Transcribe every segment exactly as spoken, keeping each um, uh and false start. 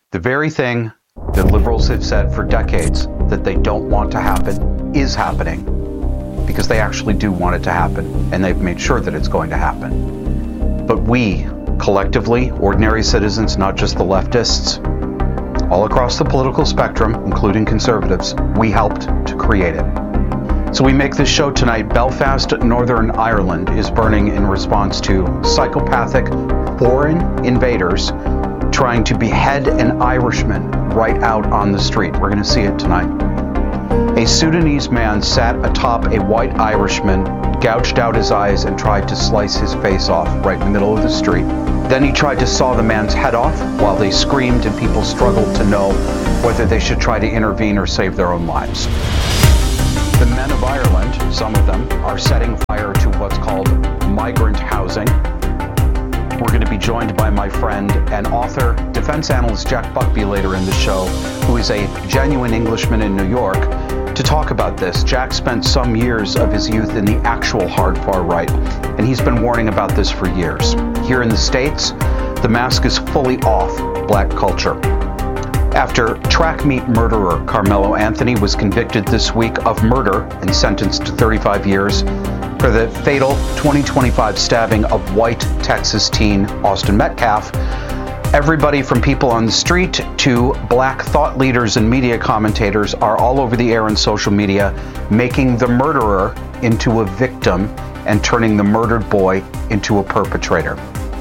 The very thing that liberals have said for decades that they don't want to happen is happening, because they actually do want it to happen, and they've made sure that it's going to happen. But we, collectively, ordinary citizens, not just the leftists, all across the political spectrum, including conservatives, we helped to create it. So we make this show tonight. Belfast, Northern Ireland is burning in response to psychopathic foreign invaders trying to behead an Irishman right out on the street. We're going to see it tonight. A Sudanese man sat atop a white Irishman, gouged out his eyes, and tried to slice his face off right in the middle of the street. Then he tried to saw the man's head off while they screamed and people struggled to know whether they should try to intervene or save their own lives. The men of Ireland, some of them, are setting fire to what's called migrant housing. We're going to be joined by my friend and author, defense analyst Jack Buckby later in the show, who is a genuine Englishman in New York, to talk about this. Jack spent some years of his youth in the actual hard far right, and he's been warning about this for years. Here in the States, the mask is fully off black culture. After track meet murderer Carmelo Anthony was convicted this week of murder and sentenced to thirty-five years for the fatal twenty twenty-five stabbing of white Texas teen Austin Metcalf, everybody from people on the street to black thought leaders and media commentators are all over the air in social media, making the murderer into a victim and turning the murdered boy into a perpetrator.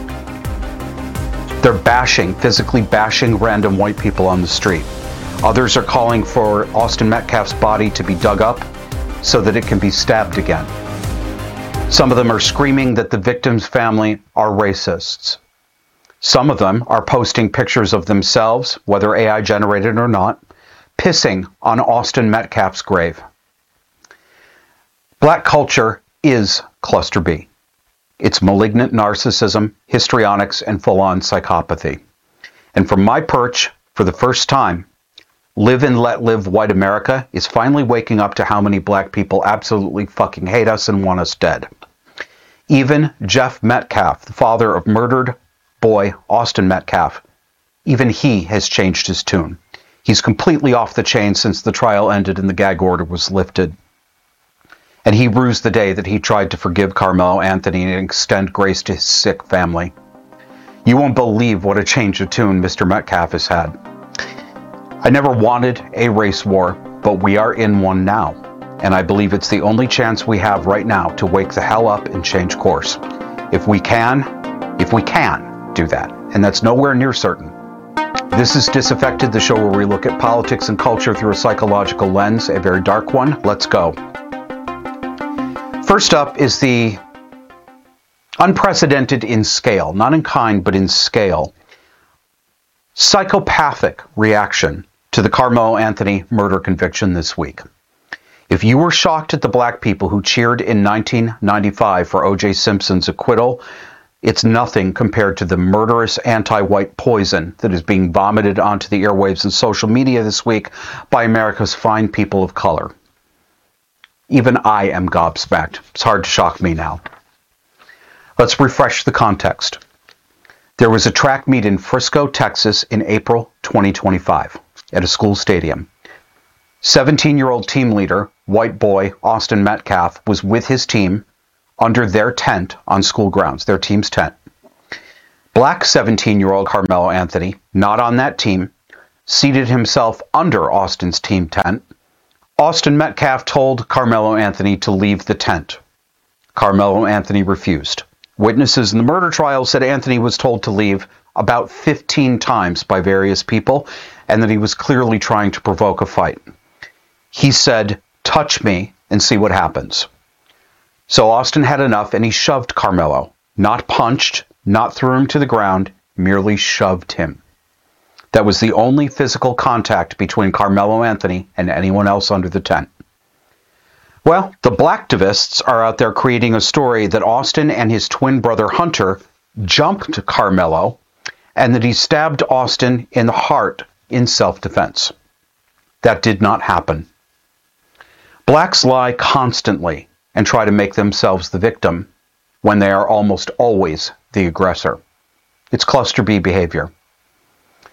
They're bashing, physically bashing random white people on the street. Others are calling for Austin Metcalf's body to be dug up so that it can be stabbed again. Some of them are screaming that the victim's family are racists. Some of them are posting pictures of themselves, whether A I generated or not, pissing on Austin Metcalf's grave. Black culture is cluster B. It's malignant narcissism, histrionics, and full-on psychopathy. And from my perch, for the first time, Live and Let Live White America is finally waking up to how many black people absolutely fucking hate us and want us dead. Even Jeff Metcalf, the father of murdered boy Austin Metcalf, even he has changed his tune. He's completely off the chain since the trial ended and the gag order was lifted. And he rues the day that he tried to forgive Carmelo Anthony and extend grace to his sick family. You won't believe what a change of tune Mister Metcalf has had. I never wanted a race war, but we are in one now. And I believe it's the only chance we have right now to wake the hell up and change course. If we can, if we can do that. And that's nowhere near certain. This is Disaffected, the show where we look at politics and culture through a psychological lens, a very dark one. Let's go. First up is the unprecedented in scale, not in kind, but in scale, psychopathic reaction to the Carmelo Anthony murder conviction this week. If you were shocked at the black people who cheered in nineteen ninety-five for O J Simpson's acquittal, it's nothing compared to the murderous anti-white poison that is being vomited onto the airwaves and social media this week by America's fine people of color. Even I am gobsmacked. It's hard to shock me now. Let's refresh the context. There was a track meet in Frisco, Texas in April twenty twenty-five at a school stadium. seventeen-year-old team leader, white boy Austin Metcalf, was with his team under their tent on school grounds, their team's tent. Black seventeen-year-old Carmelo Anthony, not on that team, seated himself under Austin's team tent. Austin Metcalf told Carmelo Anthony to leave the tent. Carmelo Anthony refused. Witnesses in the murder trial said Anthony was told to leave about fifteen times by various people and that he was clearly trying to provoke a fight. He said, "Touch me and see what happens." So Austin had enough and he shoved Carmelo. Not punched, not threw him to the ground, merely shoved him. That was the only physical contact between Carmelo Anthony and anyone else under the tent. Well, the blacktivists are out there creating a story that Austin and his twin brother Hunter jumped Carmelo and that he stabbed Austin in the heart in self-defense. That did not happen. Blacks lie constantly and try to make themselves the victim when they are almost always the aggressor. It's cluster B behavior.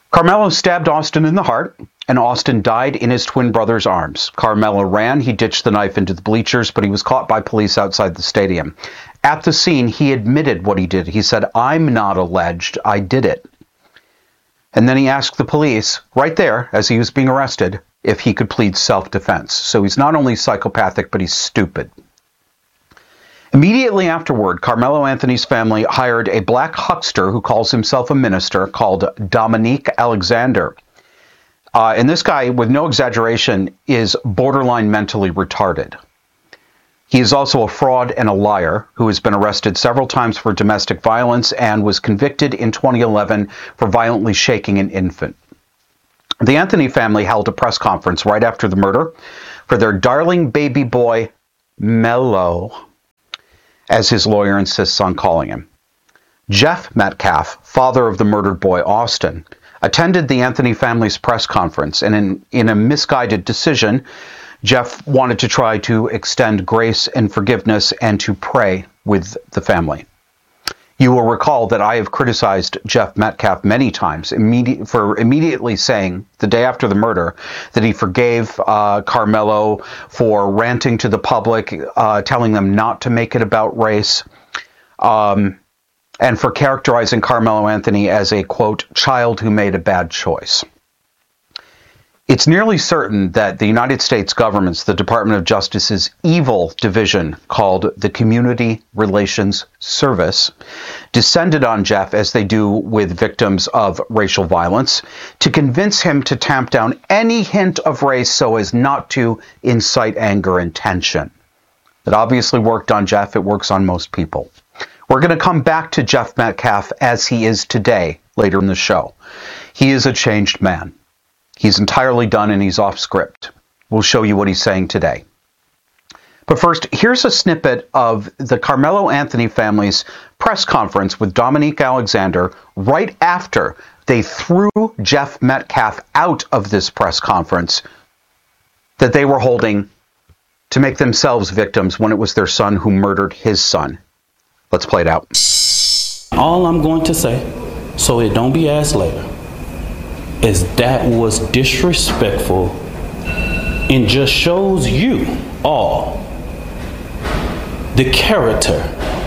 Carmelo stabbed Austin in the heart, and Austin died in his twin brother's arms. Carmelo ran. He ditched the knife into the bleachers, but he was caught by police outside the stadium. At the scene, he admitted what he did. He said, "I'm not alleged. I did it." And then he asked the police, right there, as he was being arrested, if he could plead self-defense. So he's not only psychopathic, but he's stupid. Immediately afterward, Carmelo Anthony's family hired a black huckster who calls himself a minister called Dominique Alexander. Uh, and this guy, with no exaggeration, is borderline mentally retarded. He is also a fraud and a liar who has been arrested several times for domestic violence and was convicted in twenty eleven for violently shaking an infant. The Anthony family held a press conference right after the murder for their darling baby boy, Mello, as his lawyer insists on calling him. Jeff Metcalf, father of the murdered boy Austin, attended the Anthony family's press conference, and in, in a misguided decision, Jeff wanted to try to extend grace and forgiveness and to pray with the family. You will recall that I have criticized Jeff Metcalf many times immedi- for immediately saying the day after the murder that he forgave uh, Carmelo for ranting to the public, uh, telling them not to make it about race, um, and for characterizing Carmelo Anthony as a, quote, child who made a bad choice. It's nearly certain that the United States government's, the Department of Justice's evil division called the Community Relations Service descended on Jeff, as they do with victims of racial violence, to convince him to tamp down any hint of race so as not to incite anger and tension. It obviously worked on Jeff. It works on most people. We're going to come back to Jeff Metcalf as he is today later in the show. He is a changed man. He's entirely done and he's off script. We'll show you what he's saying today. But first, here's a snippet of the Carmelo Anthony family's press conference with Dominique Alexander right after they threw Jeff Metcalf out of this press conference that they were holding to make themselves victims when it was their son who murdered his son. Let's play it out. All I'm going to say, so it don't be asked later, is that was disrespectful and just shows you all the character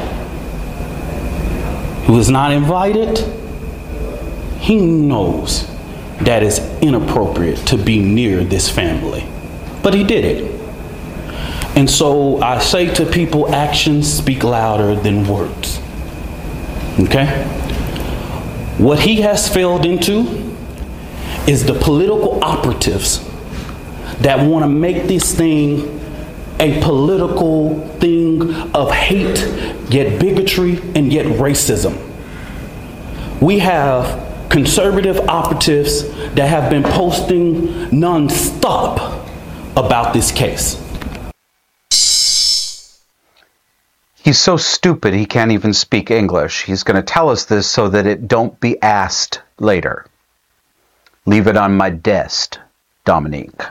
who is not invited. He knows that it's inappropriate to be near this family, but he did it. And so I say to people, actions speak louder than words. Okay? What he has failed into is the political operatives that want to make this thing a political thing of hate, yet bigotry, and yet racism. We have conservative operatives that have been posting nonstop about this case. He's so stupid he can't even speak English. He's going to tell us this so that it don't be asked later. Leave it on my desk, Dominique.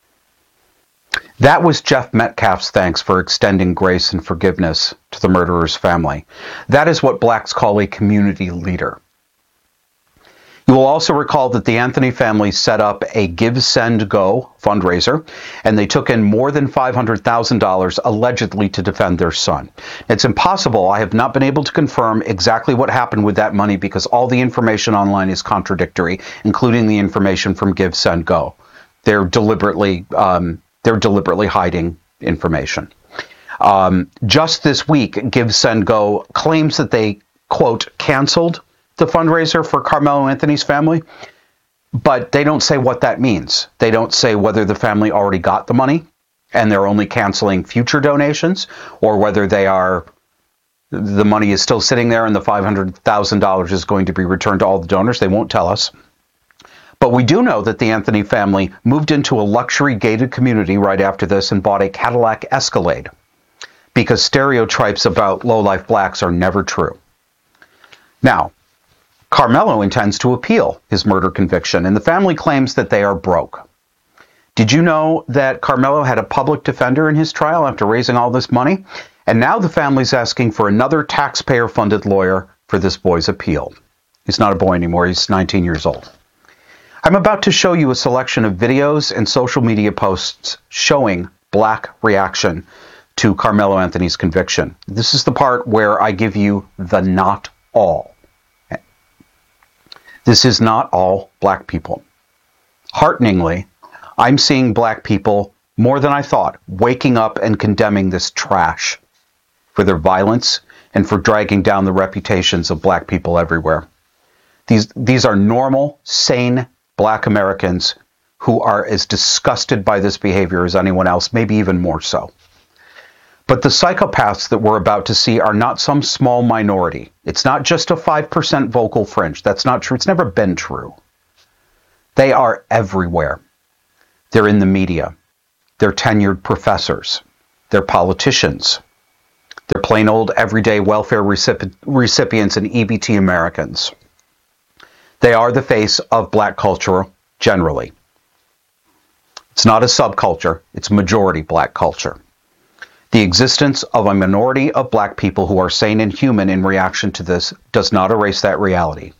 That was Jeff Metcalf's thanks for extending grace and forgiveness to the murderer's family. That is what blacks call a community leader. You will also recall that the Anthony family set up a Give, Send, Go fundraiser, and they took in more than five hundred thousand dollars allegedly to defend their son. It's impossible. I have not been able to confirm exactly what happened with that money because all the information online is contradictory, including the information from Give, Send, Go. They're deliberately, um, they're deliberately hiding information. Um, just this week, Give, Send, Go claims that they, quote, canceled the fundraiser for Carmelo Anthony's family, but they don't say what that means. They don't say whether the family already got the money and they're only canceling future donations, or whether they are, the money is still sitting there and the five hundred thousand dollars is going to be returned to all the donors. They won't tell us. But we do know that the Anthony family moved into a luxury gated community right after this and bought a Cadillac Escalade because stereotypes about low-life blacks are never true. Now, Carmelo intends to appeal his murder conviction, and the family claims that they are broke. Did you know that Carmelo had a public defender in his trial after raising all this money? And now the family's asking for another taxpayer-funded lawyer for this boy's appeal. He's not a boy anymore. He's nineteen years old. I'm about to show you a selection of videos and social media posts showing black reaction to Carmelo Anthony's conviction. This is the part where I give you the not all. This is not all black people. Hearteningly, I'm seeing black people, more than I thought, waking up and condemning this trash for their violence and for dragging down the reputations of black people everywhere. These, these are normal, sane black Americans who are as disgusted by this behavior as anyone else, maybe even more so. But the psychopaths that we're about to see are not some small minority. It's not just a five percent vocal fringe. That's not true. It's never been true. They are everywhere. They're in the media. They're tenured professors. They're politicians. They're plain old everyday welfare recipient, recipients and E B T Americans. They are the face of black culture generally. It's not a subculture. It's majority black culture. The existence of a minority of black people who are sane and human in reaction to this does not erase that reality.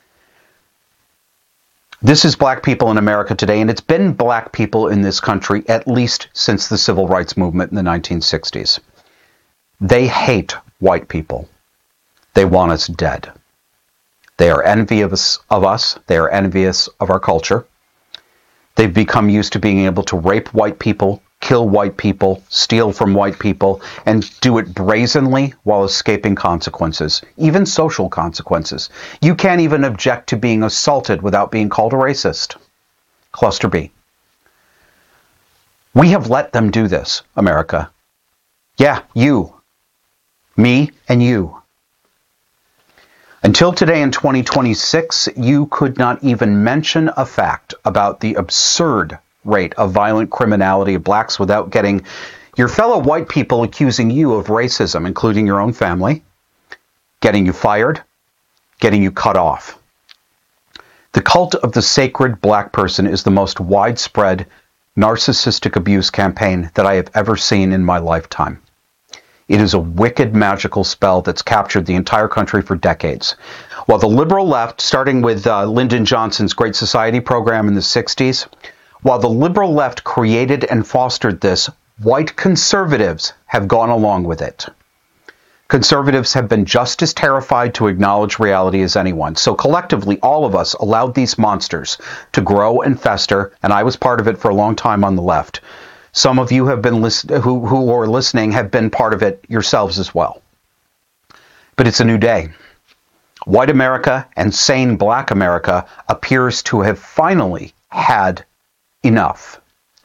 This is black people in America today, and it's been black people in this country at least since the civil rights movement in the nineteen sixties. They hate white people. They want us dead. They are envious of us. They are envious of our culture. They've become used to being able to rape white people, kill white people, steal from white people, and do it brazenly while escaping consequences, even social consequences. You can't even object to being assaulted without being called a racist. Cluster B. We have let them do this, America. Yeah, you. Me and you. Until today in twenty twenty-six, you could not even mention a fact about the absurd rate of violent criminality of blacks without getting your fellow white people accusing you of racism, including your own family, getting you fired, getting you cut off. The cult of the sacred black person is the most widespread narcissistic abuse campaign that I have ever seen in my lifetime. It is a wicked magical spell that's captured the entire country for decades. While the liberal left, starting with uh, Lyndon Johnson's Great Society program in the sixties, while the liberal left created and fostered this, white conservatives have gone along with it. Conservatives have been just as terrified to acknowledge reality as anyone. So collectively, all of us allowed these monsters to grow and fester, and I was part of it for a long time on the left. Some of you have been list- who, who are listening have been part of it yourselves as well. But it's a new day. White America and sane black America appears to have finally had enough.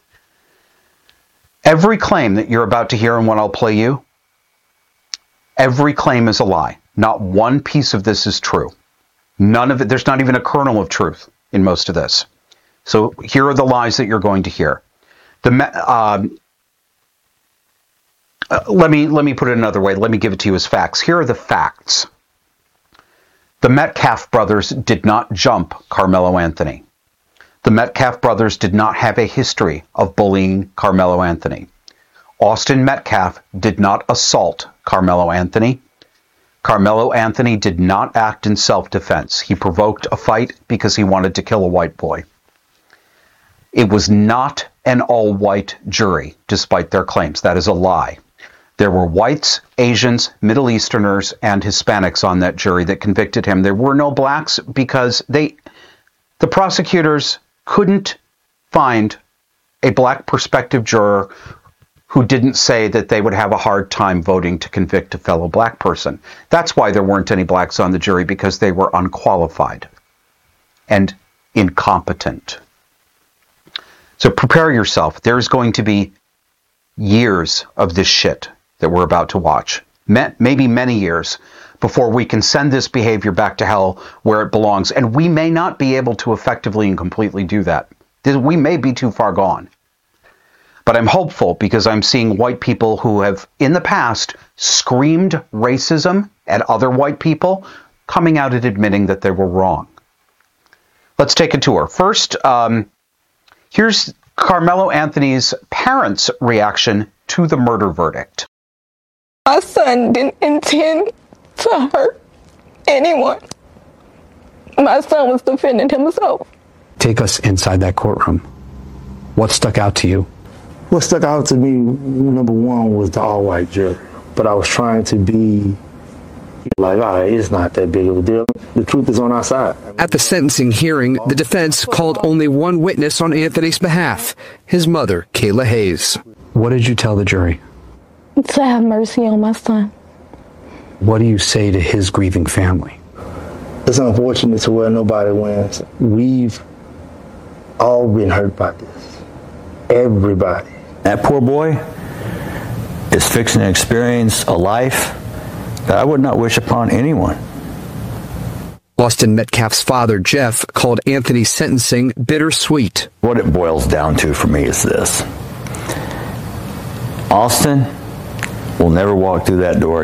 Every claim that you're about to hear and what I'll play you, every claim is a lie. Not one piece of this is true. None of it, there's not even a kernel of truth in most of this. So here are the lies that you're going to hear. The uh, uh, let me let me put it another way. Let me give it to you as facts. Here are the facts. The Metcalf brothers did not jump Carmelo Anthony. The Metcalf brothers did not have a history of bullying Carmelo Anthony. Austin Metcalf did not assault Carmelo Anthony. Carmelo Anthony did not act in self-defense. He provoked a fight because he wanted to kill a white boy. It was not an all-white jury, despite their claims. That is a lie. There were whites, Asians, Middle Easterners, and Hispanics on that jury that convicted him. There were no blacks because they, the prosecutors couldn't find a black prospective juror who didn't say that they would have a hard time voting to convict a fellow black person. That's why there weren't any blacks on the jury, because they were unqualified and incompetent. So prepare yourself. There's going to be years of this shit that we're about to watch. Maybe many years before we can send this behavior back to hell where it belongs. And we may not be able to effectively and completely do that. We may be too far gone. But I'm hopeful because I'm seeing white people who have, in the past, screamed racism at other white people, coming out and admitting that they were wrong. Let's take a tour. First, um, here's Carmelo Anthony's parents' reaction to the murder verdict. My son didn't intend to hurt anyone. My son was defending himself. Take us inside that courtroom. What stuck out to you? What stuck out to me, number one, was the all-white jury. But I was trying to be like, all right, it's not that big of a deal. The truth is on our side. At the sentencing hearing, the defense called only one witness on Anthony's behalf, his mother, Kayla Hayes. What did you tell the jury? To have mercy on my son. What do you say to his grieving family? It's unfortunate to where nobody wins. We've all been hurt by this. Everybody. That poor boy is fixing to experience a life that I would not wish upon anyone. Austin Metcalf's father, Jeff, called Anthony's sentencing bittersweet. What it boils down to for me is this. Austin will never walk through that door